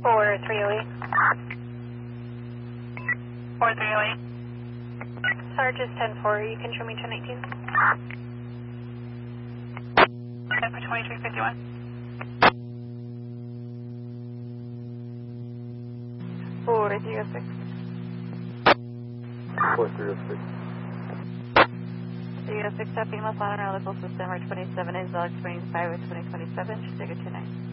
4308. 4308. Sarge is 10-4. You can show me 1019. And for 2351. 4306. 4306. 306 Happy Mass on our local system, or 27 is Alex 25 with 2027. Should take a 29.